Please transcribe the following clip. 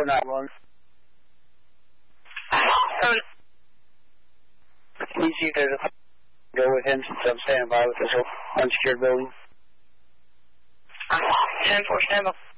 Hello, 911. Easy to go with him since I'm standing by with this unsecured building. 10-4, stand by.